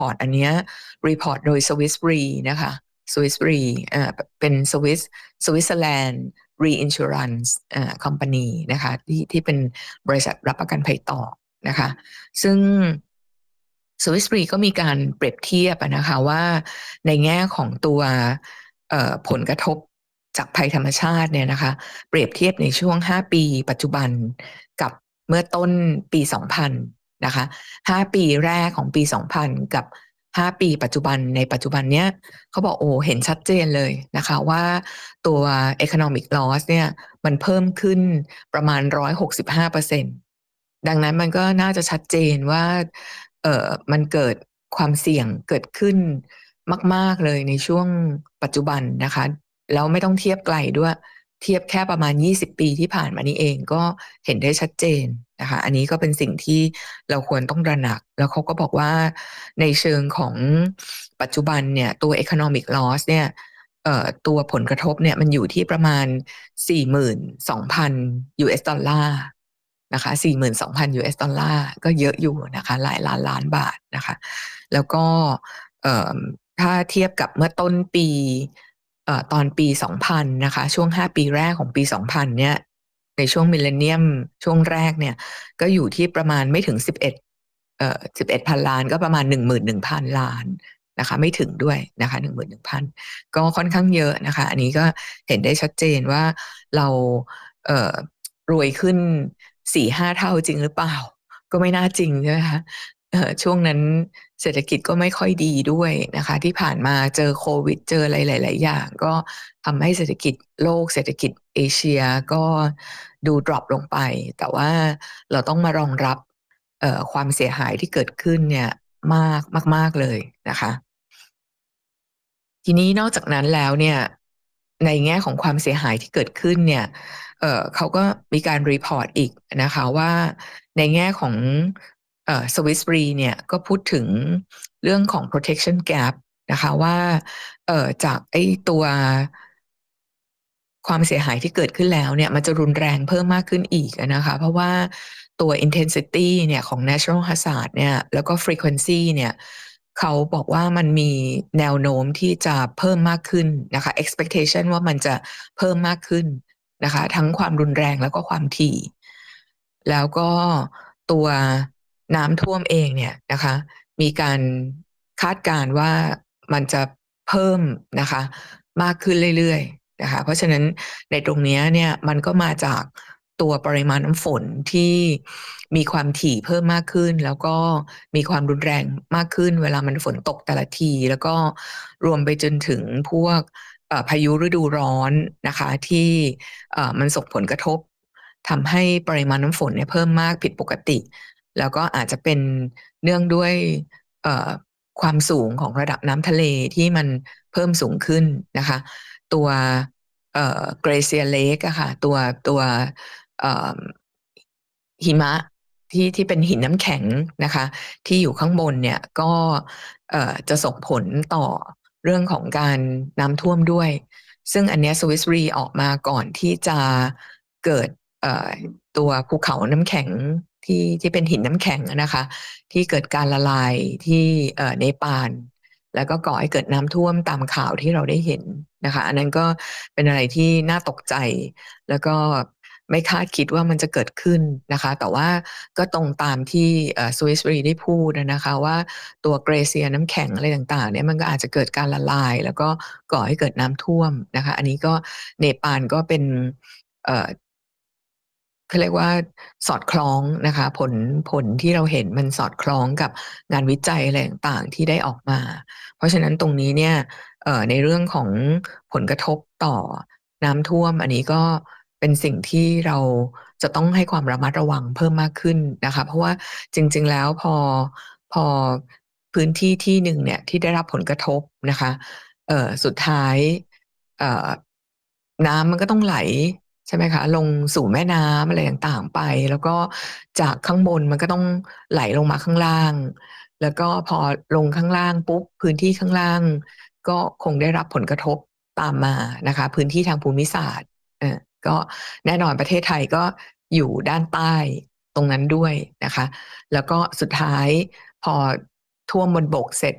report อันเนี้ย report โดย Swiss Re นะคะ Swiss Re เป็น Switzerland Reinsurance Company นะคะที่เป็นบริษัทรับประกันภัยต่อนะคะซึ่ง Swiss Re ก็มีการเปรียบเทียบนะคะว่าในแง่ของตัวผลกระทบจากภัยธรรมชาติเนี่ยนะคะเปรียบเทียบในช่วง5ปีปัจจุบันกับเมื่อต้นปี2000นะคะ5ปีแรกของปี2000กับ5ปีปัจจุบันในปัจจุบันเนี้ยเขาบอกโอ้เห็นชัดเจนเลยนะคะว่าตัว economic loss เนี่ยมันเพิ่มขึ้นประมาณ165%ดังนั้นมันก็น่าจะชัดเจนว่ามันเกิดความเสี่ยงเกิดขึ้นมากๆเลยในช่วงปัจจุบันนะคะแล้วไม่ต้องเทียบไกลด้วยเทียบแค่ประมาณ20ปีที่ผ่านมานี้เองก็เห็นได้ชัดเจนนะคะอันนี้ก็เป็นสิ่งที่เราควรต้องตระหนักแล้วเขาก็บอกว่าในเชิงของปัจจุบันเนี่ยตัว economic loss เนี่ยตัวผลกระทบเนี่ยมันอยู่ที่ประมาณ 42,000 US ดอลลาร์นะคะ 42,000 US ดอลลาร์ก็เยอะอยู่นะคะหลายล้านบาทนะคะแล้วก็ถ้าเทียบกับเมื่อต้นปีตอนปี2000นะคะช่วง5ปีแรกของปี2000เนี่ยในช่วงมิลเลนเนียมช่วงแรกเนี่ยก็อยู่ที่ประมาณไม่ถึง11,000 ล้านก็ประมาณ 11,000 ล้านนะคะไม่ถึงด้วยนะคะ 11,000 ก็ค่อนข้างเยอะนะคะอันนี้ก็เห็นได้ชัดเจนว่าเรารวยขึ้น 4-5 เท่าจริงหรือเปล่าก็ไม่น่าจริงใช่ไหมคะช่วงนั้นเศรษฐกิจก็ไม่ค่อยดีด้วยนะคะที่ผ่านมาเจอโควิดเจออะไรหลายๆอย่างก็ทำให้เศรษฐกิจโลกเศรษฐกิจเอเชียก็ดูดรอปลงไปแต่ว่าเราต้องมารองรับความเสียหายที่เกิดขึ้นเนี่ยมากเลยนะคะทีนี้นอกจากนั้นแล้วเนี่ยในแง่ของความเสียหายที่เกิดขึ้นเนี่ยเขาก็มีการรีพอร์ตอีกนะคะว่าในแง่ของSwiss Re เนี่ยก็พูดถึงเรื่องของ protection gap นะคะว่าจากไอ้ตัวความเสียหายที่เกิดขึ้นแล้วเนี่ยมันจะรุนแรงเพิ่มมากขึ้นอีกนะคะเพราะว่าตัว intensity เนี่ยของ natural hazard เนี่ยแล้วก็ frequency เนี่ยเขาบอกว่ามันมีแนวโน้มที่จะเพิ่มมากขึ้นนะคะ expectation ว่ามันจะเพิ่มมากขึ้นนะคะทั้งความรุนแรงแล้วก็ความถี่แล้วก็ตัวน้ำท่วมเองเนี่ยนะคะมีการคาดการณ์ว่ามันจะเพิ่มนะคะมากขึ้นเรื่อยๆนะคะเพราะฉะนั้นในตรงนี้เนี่ยมันก็มาจากตัวปริมาณน้ำฝนที่มีความถี่เพิ่มมากขึ้นแล้วก็มีความรุนแรงมากขึ้นเวลามันฝนตกแต่ละทีแล้วก็รวมไปจนถึงพวกพายุฤดูร้อนนะคะที่มันส่งผลกระทบทำให้ปริมาณน้ำฝนเนี่ยเพิ่มมากผิดปกติแล้วก็อาจจะเป็นเนื่องด้วยความสูงของระดับน้ำทะเลที่มันเพิ่มสูงขึ้นนะคะตัวGlacier Lake อะค่ะตัวเอ่อหิมะที่เป็นหินน้ำแข็งนะคะที่อยู่ข้างบนเนี่ยก็จะส่งผลต่อเรื่องของการน้ำท่วมด้วยซึ่งอันเนี้ย Swiss Re ออกมาก่อนที่จะเกิดตัวภูเขาน้ำแข็งที่เป็นหินน้ำแข็งนะคะที่เกิดการละลายที่เนปาลแล้วก็ก่อให้เกิดน้ำท่วมตามข่าวที่เราได้เห็นนะคะอันนั้นก็เป็นอะไรที่น่าตกใจแล้วก็ไม่คาดคิดว่ามันจะเกิดขึ้นนะคะแต่ว่าก็ตรงตามที่Swiss Re ได้พูดนะคะว่าตัวเกรเซียน้ำแข็งอะไรต่างๆเนี่ยมันก็อาจจะเกิดการละลายแล้วก็ก่อให้เกิดน้ำท่วมนะคะอันนี้ก็เนปาลก็เป็นเขาเรียกว่าสอดคล้องนะคะผลที่เราเห็นมันสอดคล้องกับงานวิจัยอะไรต่างๆที่ได้ออกมาเพราะฉะนั้นตรงนี้เนี่ยในเรื่องของผลกระทบต่อน้ำท่วมอันนี้ก็เป็นสิ่งที่เราจะต้องให้ความระมัดระวังเพิ่มมากขึ้นนะคะเพราะว่าจริงๆแล้วพอพื้นที่ที่หนึ่งเนี่ยที่ได้รับผลกระทบนะคะสุดท้ายเอ่อน้ำมันก็ต้องไหล ใช่ไหมคะลงสู่แม่น้ำอะไรต่างๆไปแล้วก็จากข้างบนมันก็ต้องไหลลงมาข้างล่างแล้วก็พอลงข้างล่างปุ๊บพื้นที่ข้างล่างก็คงได้รับผลกระทบตามมานะคะพื้นที่ทางภูมิศาสตร์ก็แน่นอนประเทศไทยก็อยู่ด้านใต้ตรงนั้นด้วยนะคะแล้วก็สุดท้ายพอท่วมบนบกเสร็จ